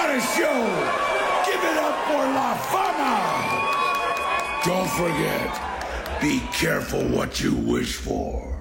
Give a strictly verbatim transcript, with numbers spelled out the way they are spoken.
What a show! Give it up for La Fama! Don't forget, be careful what you wish for.